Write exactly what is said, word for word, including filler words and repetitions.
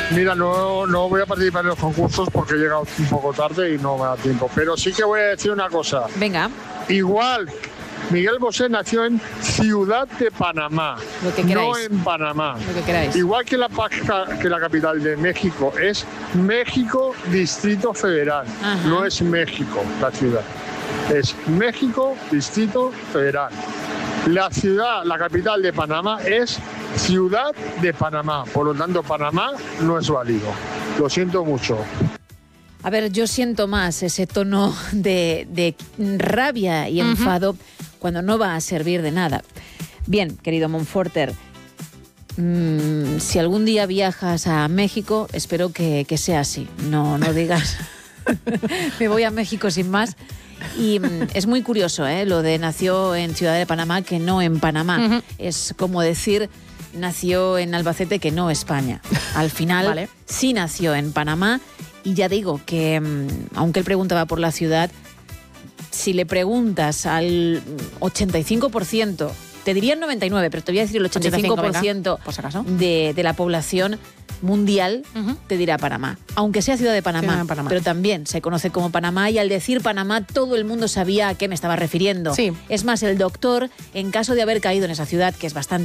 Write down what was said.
Mira, no, no voy a participar en los concursos porque he llegado un poco tarde y no me da tiempo. Pero sí que voy a decir una cosa. Venga. Igual, Miguel Bosé nació en Ciudad de Panamá, Lo que queráis. no en Panamá. Lo que queráis. Igual que la, que la capital de México es México Distrito Federal. Ajá. No es México la ciudad. Es México Distrito Federal. La ciudad, la capital de Panamá es Ciudad de Panamá. Por lo tanto, Panamá no es válido. Lo siento mucho. A ver, yo siento más ese tono de, de rabia y enfado uh-huh. cuando no va a servir de nada. Bien, querido Monforter, mmm, si algún día viajas a México, espero que, que sea así. No, no digas, me voy a México sin más. Y mmm, es muy curioso, ¿eh? Lo de nació en Ciudad de Panamá que no en Panamá. Uh-huh. Es como decir nació en Albacete que no España. Al final vale. sí nació en Panamá. Y ya digo que, aunque él preguntaba por la ciudad, si le preguntas al ochenta y cinco por ciento, te diría el noventa y nueve por ciento, pero te voy a decir el ochenta y cinco por ciento venga, por si acaso. De, de la población mundial, uh-huh. te dirá Panamá. Aunque sea Ciudad de Panamá, Ciudad de Panamá, pero también se conoce como Panamá, y al decir Panamá todo el mundo sabía a qué me estaba refiriendo. Sí. Es más, el doctor, en caso de haber caído en esa ciudad, que es bastante